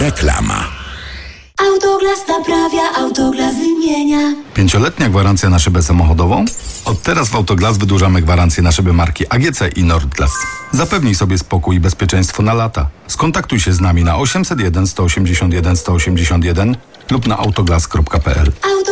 Reklama. Autoglas naprawia, Autoglas wymienia. 5-letnia gwarancja na szybę samochodową? Od teraz w Autoglas wydłużamy gwarancję na szyby marki AGC i Nordglas. Zapewnij sobie spokój i bezpieczeństwo na lata. Skontaktuj się z nami na 801 181 181 lub na autoglas.pl.